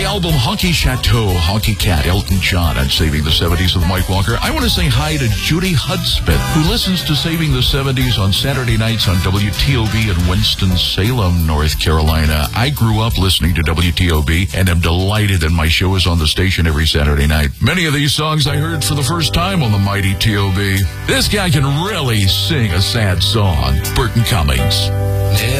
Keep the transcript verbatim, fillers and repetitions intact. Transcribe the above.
the album Honky Chateau, Honky Cat, Elton John, and Saving the seventies with Mike Walker. I want to say hi to Judy Hudspeth, who listens to Saving the seventies on Saturday nights on W T O B in Winston-Salem, North Carolina. I grew up listening to W T O B and am delighted that my show is on the station every Saturday night. Many of these songs I heard for the first time on the mighty T O B. This guy can really sing a sad song. Burton Cummings.